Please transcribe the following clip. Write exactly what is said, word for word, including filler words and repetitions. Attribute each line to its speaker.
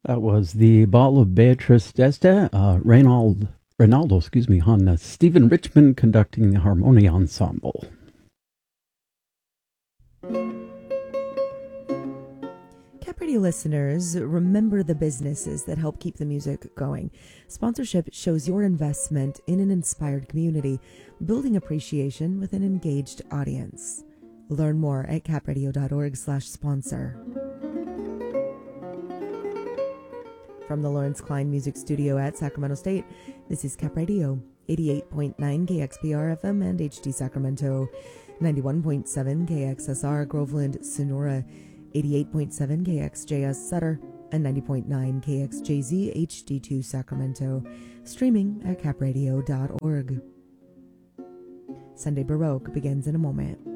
Speaker 1: That was the Ball of Beatrice d'Este, uh, Reynald, Reynaldo, excuse me, on uh, Stephen Richmond conducting the Harmonia Ensemble.
Speaker 2: Cap Radio listeners, remember the businesses that help keep the music going. Sponsorship shows your investment in an inspired community, building appreciation with an engaged audience. Learn more at capradio.org slash sponsor. From the Lawrence Klein Music Studio at Sacramento State, this is Cap Radio, eighty-eight point nine K X P R F M and H D Sacramento, ninety-one point seven K X S R Groveland, Sonora, eighty-eight point seven K X J S Sutter, and ninety point nine K X J Z H D two Sacramento, streaming at capradio dot org. Sunday Baroque begins in a moment.